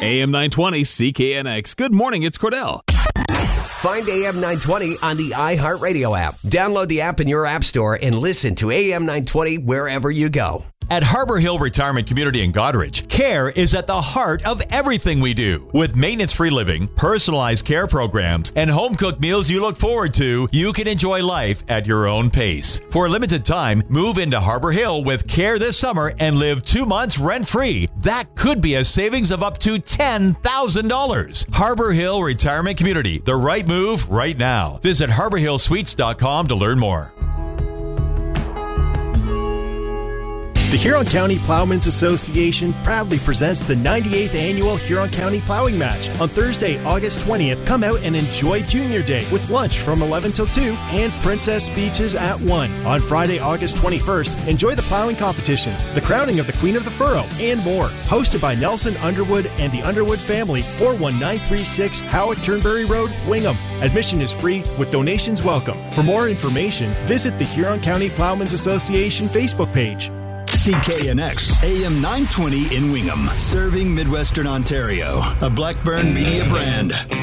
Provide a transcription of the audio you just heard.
AM 920 CKNX. Good morning, it's Cordell. Find AM 920 on the iHeartRadio app. Download the app in your app store and listen to AM 920 wherever you go. At Harbor Hill Retirement Community in Goderich, care is at the heart of everything we do. With maintenance-free living, personalized care programs, and home-cooked meals you look forward to, you can enjoy life at your own pace. For a limited time, move into Harbor Hill with care this summer and live 2 months rent-free. That could be a savings of up to $10,000. Harbor Hill Retirement Community, the right move right now. Visit harborhillsuites.com to learn more. The Huron County Plowmen's Association proudly presents the 98th Annual Huron County Plowing Match. On Thursday, August 20th, come out and enjoy Junior Day with lunch from 11 till 2 and Princess Speeches at 1. On Friday, August 21st, enjoy the plowing competitions, the crowning of the Queen of the Furrow, and more. Hosted by Nelson Underwood and the Underwood family, 41936 Howick Turnberry Road, Wingham. Admission is free with donations welcome. For more information, visit the Huron County Plowmen's Association Facebook page. CKNX AM 920 in Wingham, serving Midwestern Ontario, a Blackburn Media brand.